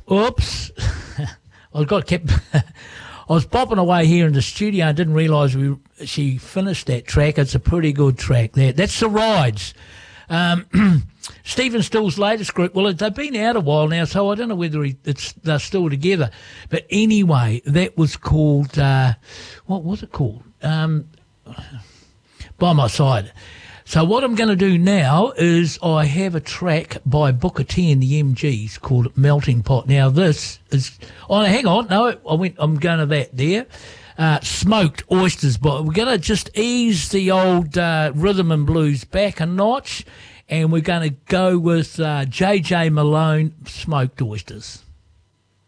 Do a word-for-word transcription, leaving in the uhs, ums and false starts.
Oops. I got kept... I was bopping away here in the studio and didn't realise we she finished that track. It's a pretty good track there. That's The Rides. Um, Stephen Still's latest group, well, they've been out a while now, so I don't know whether he, it's they're still together. But anyway, that was called, uh, what was it called? Um, By My Side. So what I'm going to do now is I have a track by Booker T and the M Gs called Melting Pot. Now this is, oh, hang on, no, I went, I'm going to that there. Uh, Smoked Oysters, but we're going to just ease the old uh, rhythm and blues back a notch, and we're going to go with uh, J J Malone, Smoked Oysters.